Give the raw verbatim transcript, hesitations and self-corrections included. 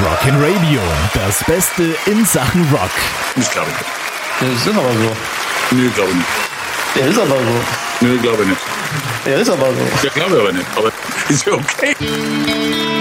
Rockin' Radio, das Beste in Sachen Rock. Ich glaube nicht. Das ist aber so. Nö, glaube nicht. Der ist aber so. Nö, glaube nicht. Der ist aber so. Ja, glaube ich aber nicht. Aber ist ja okay.